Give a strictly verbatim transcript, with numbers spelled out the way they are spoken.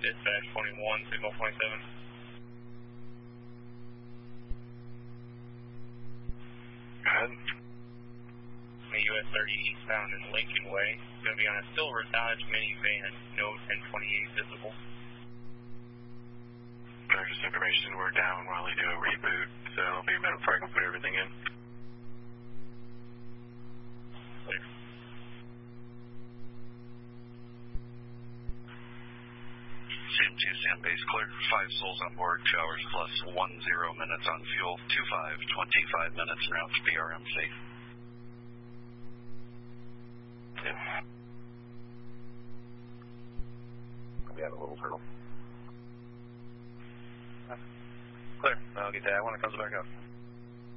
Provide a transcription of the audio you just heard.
Dispatch twenty-one, signal twenty-seven. Go ahead. U S thirty eastbound in Lincoln Way. It's going to be on a silver Dodge minivan. No ten twenty-eight visible. Just information, we're down while they do a reboot, so it'll be a minute before I can put everything in. Clear. C M two Sam base clear. Five souls on board. Two hours plus one zero minutes on fuel. Two five twenty-five minutes en route to B R M C. Yeah. We have a little turtle. Clear. I'll get that when it comes back up.